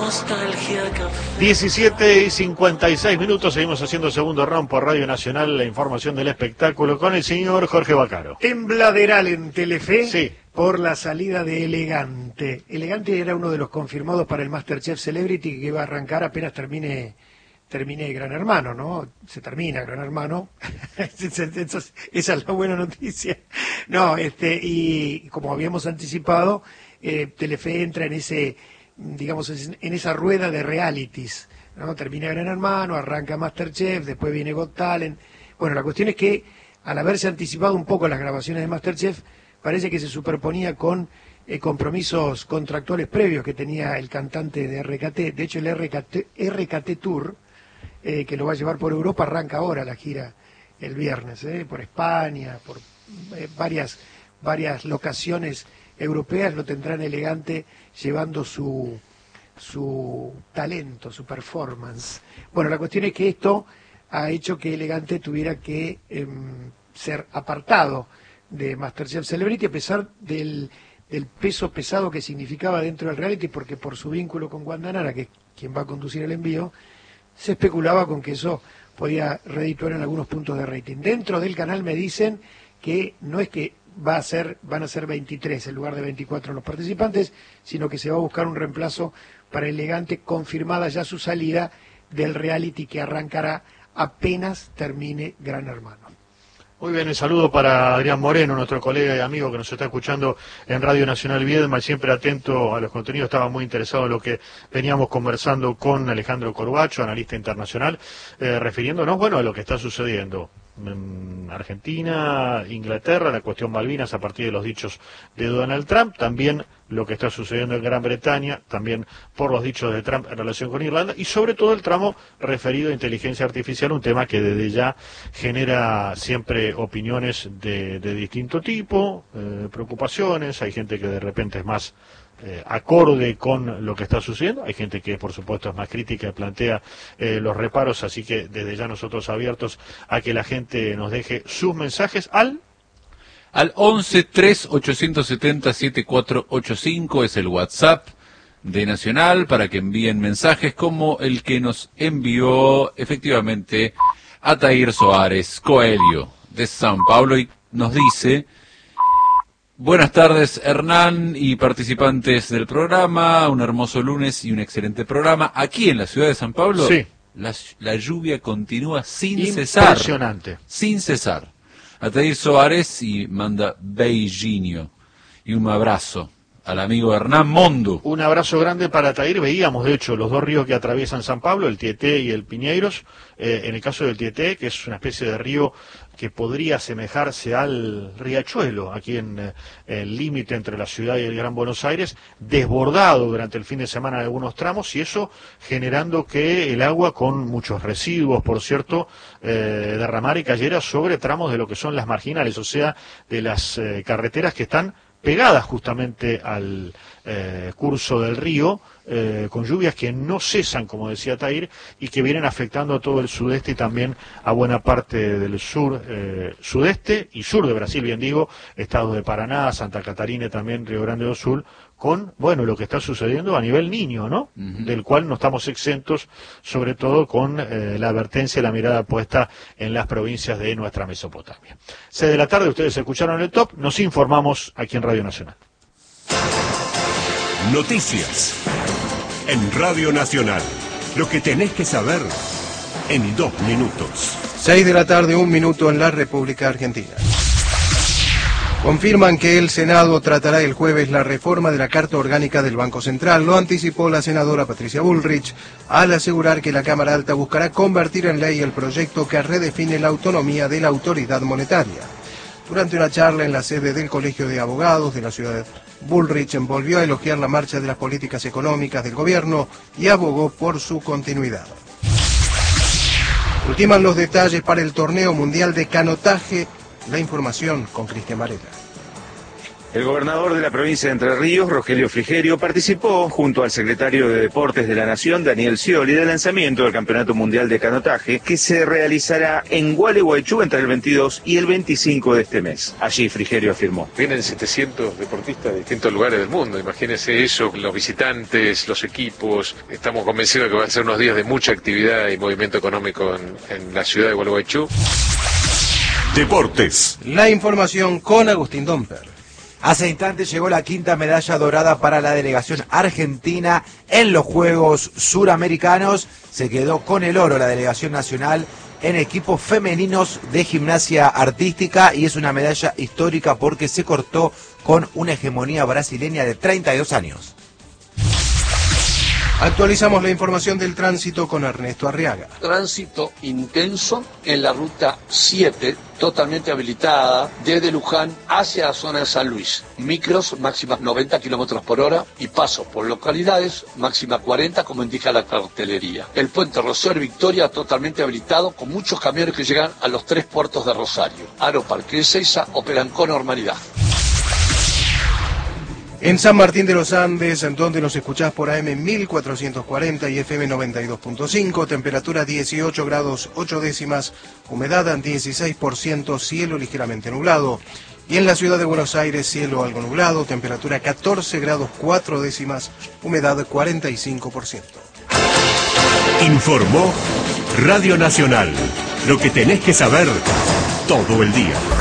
17:56, seguimos haciendo segundo round por Radio Nacional, la información del espectáculo con el señor Jorge Vaccaro. Tembladeral en Telefe, sí, por la salida de Elegante. Elegante era uno de los confirmados para el MasterChef Celebrity que iba a arrancar apenas termine Gran Hermano, ¿no? Se termina Gran Hermano. Esa es la buena noticia. No, y como habíamos anticipado, Telefe entra en ese, digamos, en esa rueda de realities, ¿no? Termina Gran Hermano, arranca MasterChef, después viene Got Talent. Bueno, la cuestión es que al haberse anticipado un poco las grabaciones de MasterChef, parece que se superponía con compromisos contractuales previos que tenía el cantante de RKT. De hecho, el RKT Tour, que lo va a llevar por Europa, arranca ahora la gira el viernes, por España, por varias locaciones europeas. Lo tendrán Elegante llevando su talento, su performance. Bueno, la cuestión es que esto ha hecho que Elegante tuviera que ser apartado de MasterChef Celebrity, a pesar del peso pesado que significaba dentro del reality, porque por su vínculo con Wanda Nara, que es quien va a conducir el envío, se especulaba con que eso podía redituar en algunos puntos de rating. Dentro del canal me dicen que no es que van a ser 23 en lugar de 24 los participantes, sino que se va a buscar un reemplazo para Elegante, confirmada ya su salida del reality que arrancará apenas termine Gran Hermano. Muy bien, el saludo para Adrián Moreno, nuestro colega y amigo que nos está escuchando en Radio Nacional Viedma y siempre atento a los contenidos. Estaba muy interesado en lo que veníamos conversando con Alejandro Corbacho, analista internacional, refiriéndonos, bueno, a lo que está sucediendo en Argentina, Inglaterra, la cuestión Malvinas a partir de los dichos de Donald Trump, también lo que está sucediendo en Gran Bretaña, también por los dichos de Trump en relación con Irlanda, y sobre todo el tramo referido a inteligencia artificial, un tema que desde ya genera siempre opiniones de distinto tipo, preocupaciones. Hay gente que de repente es más acorde con lo que está sucediendo, hay gente que por supuesto es más crítica y plantea los reparos, así que desde ya nosotros abiertos a que la gente nos deje sus mensajes al 11-3-870-7485 es el WhatsApp de Nacional para que envíen mensajes como el que nos envió efectivamente Atair Soares Coelho de San Pablo, y nos dice: buenas tardes, Hernán y participantes del programa, un hermoso lunes y un excelente programa. Aquí en la ciudad de San Pablo, sí, la lluvia continúa sin cesar. Impresionante. Sin cesar. Atair Soares y manda beijinho y un abrazo al amigo Hernán Mondo. Un abrazo grande para Atair. Veíamos de hecho los dos ríos que atraviesan San Pablo, el Tieté y el Piñeiros. En el caso del Tieté, que es una especie de río que podría asemejarse al riachuelo, aquí en el límite entre la ciudad y el Gran Buenos Aires, desbordado durante el fin de semana en algunos tramos, y eso generando que el agua, con muchos residuos, por cierto, derramara y cayera sobre tramos de lo que son las marginales, o sea, de las carreteras que están pegadas justamente al curso del río, con lluvias que no cesan, como decía Tair, y que vienen afectando a todo el sudeste y también a buena parte del sur, sudeste y sur de Brasil, bien digo, estados de Paraná, Santa Catarina y también Río Grande do Sul, con, bueno, lo que está sucediendo a nivel Niño, ¿no? Uh-huh. Del cual no estamos exentos, sobre todo con la advertencia y la mirada puesta en las provincias de nuestra Mesopotamia. 6 de la tarde, ustedes escucharon el top, nos informamos aquí en Radio Nacional. Noticias en Radio Nacional. Lo que tenés que saber en 2 minutos. 6 de la tarde, 1 minuto en la República Argentina. Confirman que el Senado tratará el jueves la reforma de la Carta Orgánica del Banco Central. Lo anticipó la senadora Patricia Bullrich al asegurar que la Cámara Alta buscará convertir en ley el proyecto que redefine la autonomía de la autoridad monetaria. Durante una charla en la sede del Colegio de Abogados de la ciudad, Bullrich volvió a elogiar la marcha de las políticas económicas del gobierno y abogó por su continuidad. Ultiman los detalles para el torneo mundial de canotaje. La información con Cristian Varela. El gobernador de la provincia de Entre Ríos, Rogelio Frigerio, participó junto al secretario de Deportes de la Nación, Daniel Scioli, del lanzamiento del Campeonato Mundial de Canotaje, que se realizará en Gualeguaychú entre el 22 y el 25 de este mes. Allí Frigerio afirmó: Vienen 700 deportistas de distintos lugares del mundo, imagínense eso, los visitantes, los equipos. Estamos convencidos de que van a ser unos días de mucha actividad y movimiento económico en la ciudad de Gualeguaychú. Deportes. La información con Agustín Domper. Hace instantes llegó la quinta medalla dorada para la delegación argentina en los Juegos Suramericanos. Se quedó con el oro la delegación nacional en equipos femeninos de gimnasia artística y es una medalla histórica porque se cortó con una hegemonía brasileña de 32 años. Actualizamos la información del tránsito con Ernesto Arriaga. Tránsito intenso en la ruta 7, totalmente habilitada desde Luján hacia la zona de San Luis. Micros máximas 90 kilómetros por hora y pasos por localidades máxima 40, como indica la cartelería. El puente Rosario Victoria totalmente habilitado con muchos camiones que llegan a los 3 puertos de Rosario. Aeroparque de Ezeiza operan con normalidad. En San Martín de los Andes, en donde nos escuchás por AM 1440 y FM 92.5, temperatura 18 grados 8 décimas, humedad 16%, cielo ligeramente nublado. Y en la ciudad de Buenos Aires, cielo algo nublado, temperatura 14 grados 4 décimas, humedad 45%. Informó Radio Nacional. Lo que tenés que saber todo el día.